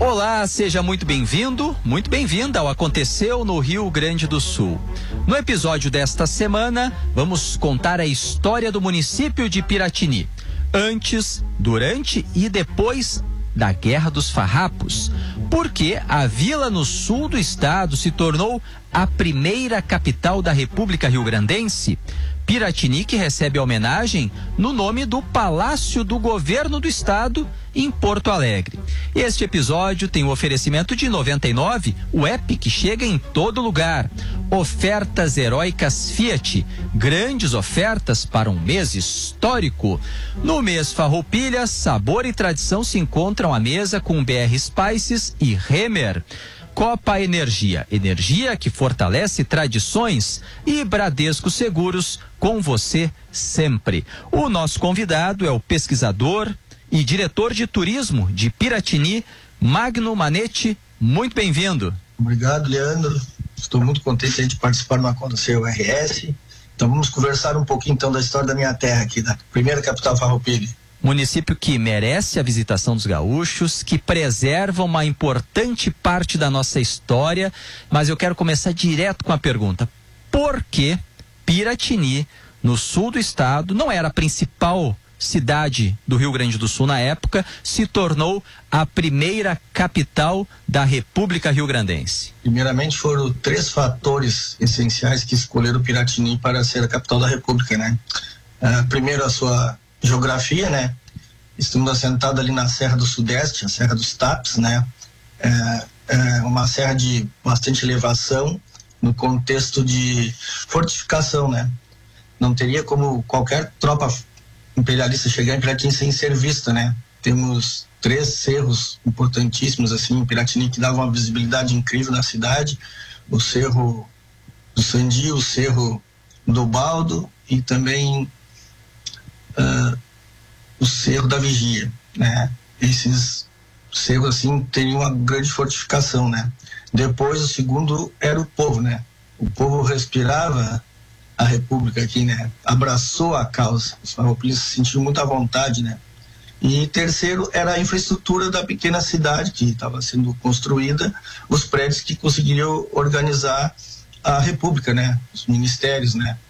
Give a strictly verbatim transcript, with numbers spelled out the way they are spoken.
Olá, seja muito bem-vindo, muito bem-vinda ao Aconteceu no Rio Grande do Sul. No episódio desta semana, vamos contar a história do município de Piratini, antes, durante e depois da Guerra dos Farrapos, porque a vila no sul do estado se tornou a primeira capital da República Rio-Grandense. Piratini que recebe a homenagem no nome do Palácio do Governo do Estado em Porto Alegre. Este episódio tem o oferecimento de noventa e nove, o app que chega em todo lugar. Ofertas heróicas Fiat, grandes ofertas para um mês histórico. No mês Farroupilha, sabor e tradição se encontram à mesa com B R Spices e Remer. Copa Energia, energia que fortalece tradições, e Bradesco Seguros, com você sempre. O nosso convidado é o pesquisador e diretor de turismo de Piratini, Magno Manetti. Muito bem-vindo. Obrigado, Leandro. Estou muito contente de participar no Aconteceu R S. Então vamos conversar um pouquinho então da história da minha terra aqui, da primeira capital Farroupilha. Município que merece a visitação dos gaúchos, que preserva uma importante parte da nossa história, mas eu quero começar direto com a pergunta: por que Piratini, no sul do estado, não era a principal cidade do Rio Grande do Sul na época, se tornou a primeira capital da República Rio-Grandense? Primeiramente foram três fatores essenciais que escolheram Piratini para ser a capital da República, né? Uh, primeiro, a sua geografia, né? Estamos assentados ali na Serra do Sudeste, a Serra dos Tapes, né? É, é uma serra de bastante elevação no contexto de fortificação, né? Não teria como qualquer tropa imperialista chegar em Piratini sem ser vista, né? Temos três cerros importantíssimos assim em Piratini que davam uma visibilidade incrível na cidade: o Cerro do Sandi, o Cerro do Baldo e também Uh, o Cerro da Vigia, né? Esses cerros assim teriam uma grande fortificação, né? Depois o segundo era o povo, né? O povo respirava a República aqui, né? Abraçou a causa, os farroupilhenses se sentiam muito à vontade, né? E terceiro era a infraestrutura da pequena cidade que estava sendo construída, os prédios que conseguiriam organizar a República, né? Os ministérios, né?